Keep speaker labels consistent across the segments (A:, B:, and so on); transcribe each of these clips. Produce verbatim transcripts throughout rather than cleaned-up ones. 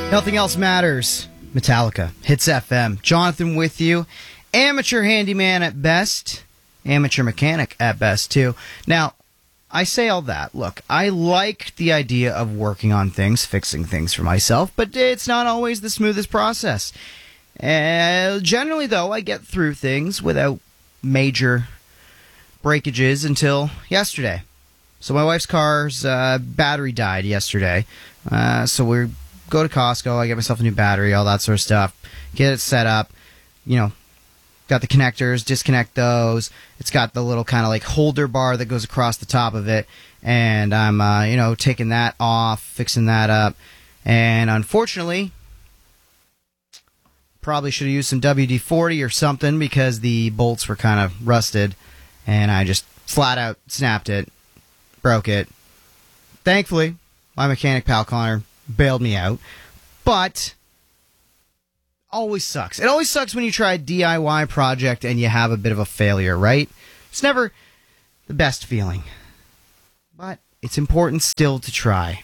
A: Nothing else matters. Metallica, Hits F M. Jonathan with you. Amateur handyman at best. Amateur mechanic at best, too. Now, I say all that. Look, I like the idea of working on things, fixing things for myself, but it's not always the smoothest process. Uh, generally, though, I get through things without major breakages until yesterday. So my wife's car's uh, battery died yesterday. Uh, so we go to Costco, I get myself a new battery, all that sort of stuff, get it set up, you know, got the connectors, disconnect those. It's got the little kind of like holder bar that goes across the top of it, and I'm, uh, you know, taking that off, fixing that up, and unfortunately, probably should have used some W D forty or something because the bolts were kind of rusted, and I just flat out snapped it, broke it. Thankfully, my mechanic pal Connor bailed me out, but always sucks. It always sucks when you try a D I Y project and you have a bit of a failure, right? It's never the best feeling, but it's important still to try,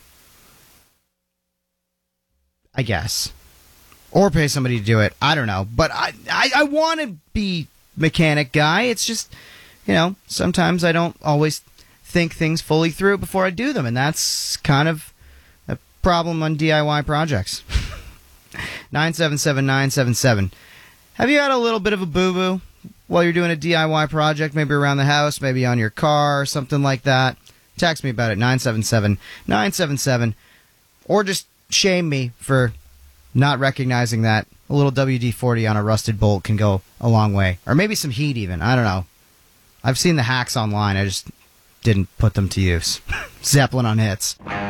A: I guess, or pay somebody to do it. I don't know, but I I, I want to be mechanic guy. It's just, you know, sometimes I don't always think things fully through before I do them, and that's kind of a problem on D I Y projects. nine seven seven nine seven seven. Have you had a little bit of a boo-boo while you're doing a D I Y project, maybe around the house, maybe on your car, or something like that? Text me about it, nine seven seven nine seven seven, or just shame me for not recognizing that a little W D forty on a rusted bolt can go a long way. Or maybe some heat even, I don't know. I've seen the hacks online, I just didn't put them to use. Zeppelin on Hits.